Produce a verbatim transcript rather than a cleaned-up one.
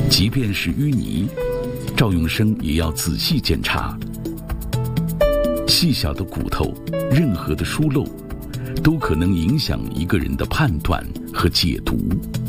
即便是淤泥，赵永生也要仔细检查。细小的骨头，任何的疏漏，都可能影响一个人的判断和解读。